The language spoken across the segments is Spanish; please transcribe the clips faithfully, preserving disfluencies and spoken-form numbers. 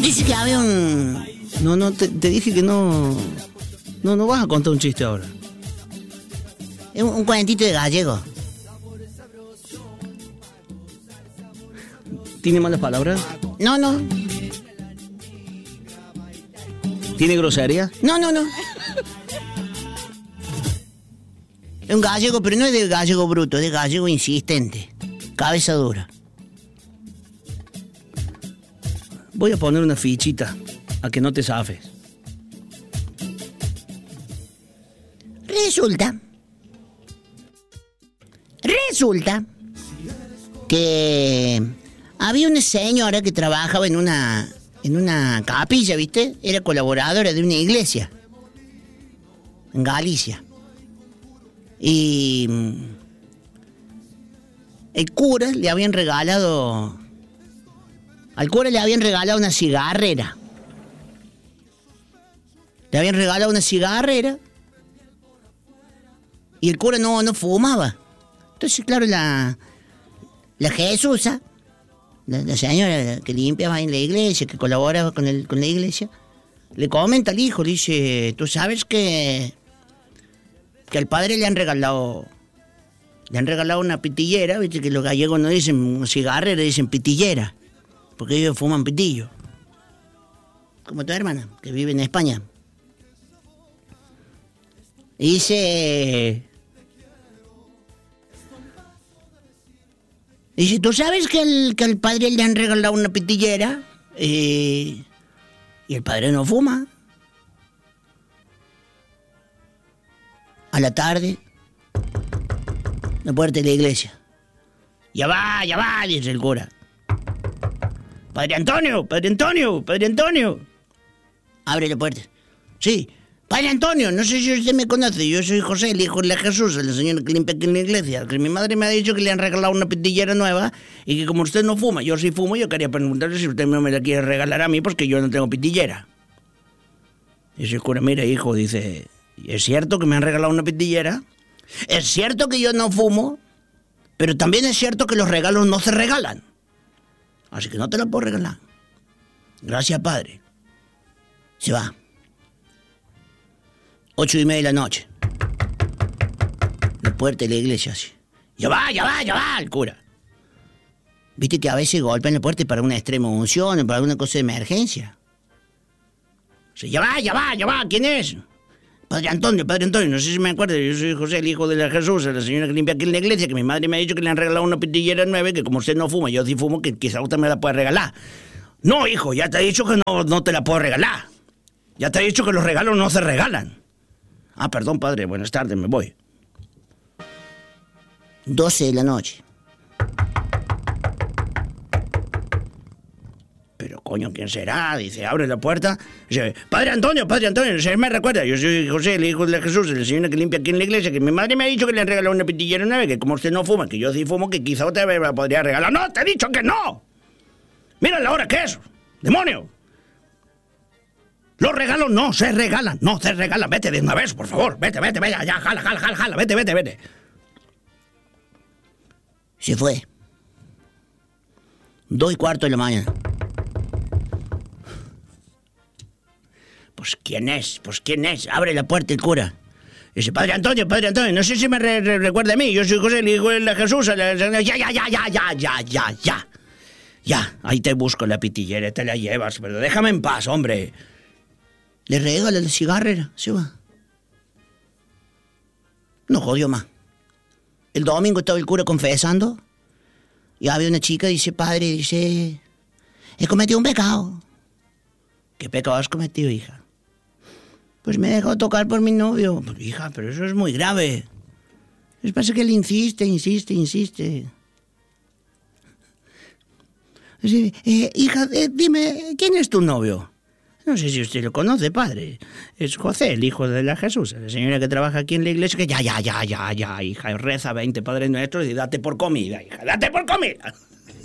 Dice que había un... No, no, te, te dije que no... No, no vas a contar un chiste ahora. Es un, un cuentito de gallego. ¿Tiene malas palabras? No, no. ¿Tiene grosería? No, no, no. Es un gallego, pero no es de gallego bruto, es de gallego insistente. Cabeza dura. Voy a poner una fichita a que no te zafes. Resulta... Resulta... que... había una señora que trabajaba en una... en una capilla, ¿viste? Era colaboradora de una iglesia. En Galicia. Y... el cura le habían regalado... Al cura le habían regalado una cigarrera. Le habían regalado una cigarrera. Y el cura no, no fumaba. Entonces, claro, la... La Jesusa, la, la señora que limpiaba en la iglesia, que colaboraba con, el, con la iglesia, le comenta al hijo, le dice, ¿tú sabes que... que al padre le han regalado... Le han regalado una pitillera, viste que los gallegos no dicen cigarrera, dicen pitillera. Porque ellos fuman pitillo. Como tu hermana, que vive en España. Y dice... Dice, ¿tú sabes que al, que al padre le han regalado una pitillera? Eh, y el padre no fuma. A la tarde, la puerta de la iglesia. Ya va, ya va, dice el cura. Padre Antonio, Padre Antonio, Padre Antonio. Abre la puerta. Sí, Padre Antonio, no sé si usted me conoce. Yo soy José, el hijo de la Jesús, la señora que limpia aquí en la iglesia. Que mi madre me ha dicho que le han regalado una pitillera nueva y que como usted no fuma, yo sí fumo, yo quería preguntarle si usted no me la quiere regalar a mí porque yo no tengo pitillera. Dice el cura, mira hijo, dice, ¿es cierto que me han regalado una pitillera? Es cierto que yo no fumo, pero también es cierto que los regalos no se regalan. Así que no te la puedo regalar. Gracias, padre. Se va. Ocho y media de la noche. La puerta de la iglesia así. Ya va, ya va, ya va, el cura. Viste que a veces golpean la puerta para una extrema unción o para alguna cosa de emergencia. O sea, ya va, ya va, ya va, ¿quién es? Padre Antonio, Padre Antonio, no sé si me acuerdo, yo soy José, el hijo de la Jesús, la señora que limpia aquí en la iglesia, que mi madre me ha dicho que le han regalado una pitillera nueva, que como usted no fuma, yo sí fumo, que quizá usted me la pueda regalar. No, hijo, ya te he dicho que no, no te la puedo regalar. Ya te he dicho que los regalos no se regalan. Ah, perdón, padre, buenas tardes, me voy. doce de la noche. Pero coño, ¿quién será? Dice, abre la puerta. Dice, Padre Antonio, Padre Antonio, ¿se me recuerda? Yo soy José, el hijo de Jesús, el señor que limpia aquí en la iglesia, que mi madre me ha dicho que le han regalado una pitillera nueva, que como usted no fuma, que yo sí fumo, que quizá usted me la podría regalar. ¡No, te he dicho que no! Mira la hora que es, demonio. Los regalos no se regalan, no se regalan. Vete de una vez, por favor, vete, vete, vete, ya, jala, jala, jala, jala, vete, vete, vete. Se fue. Dos y cuarto de la mañana. Pues, ¿quién es? Pues, ¿quién es? Abre la puerta el cura. Dice, Padre Antonio, Padre Antonio, no sé si me re re recuerda a mí. Yo soy José, el hijo de la Jesús. La, la, ya, ya, ya, ya, ya, ya, ya, ya. Ya, ahí te busco la pitillera, te la llevas, pero déjame en paz, hombre. Le regala la cigarrera, se va. No jodió más. El domingo estaba el cura confesando y había una chica, dice, padre, dice, he cometido un pecado. ¿Qué pecado has cometido, hija? Pues me he dejado tocar por mi novio. Pues, hija, pero eso es muy grave. Es pasa que él insiste, insiste, insiste. Dice, eh, hija, eh, dime, ¿quién es tu novio? No sé si usted lo conoce, padre. Es José, el hijo de la Jesús, la señora que trabaja aquí en la iglesia, que ya, ya, ya, ya, ya, hija, reza veinte Padres Nuestros y date por comida, hija, date por comida.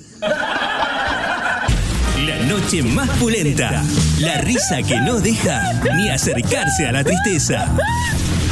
La noche más pulenta, la risa que no deja ni acercarse a la tristeza.